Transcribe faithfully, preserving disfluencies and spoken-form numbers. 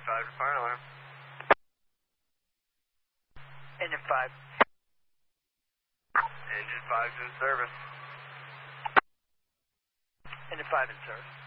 five to fire alarm. Engine five. Engine five's in service. Engine five in service.